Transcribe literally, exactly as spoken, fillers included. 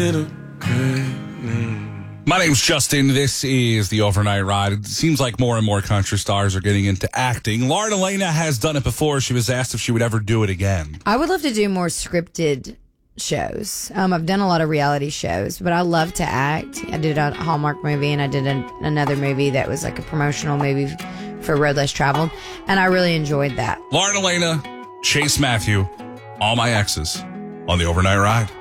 My name's Justin. This is the Overnight Ride. It seems like more and more country stars are getting into acting. Lauren Elena has done it before. She was asked if she would ever do it again. I would love to do more scripted shows. Um, I've done a lot of reality shows, but I love to act. I did a Hallmark movie, and I did an, another movie that was like a promotional movie for Road Less Traveled, and I really enjoyed that. Lauren Elena, Chase Matthew, All My Exes on the Overnight Ride.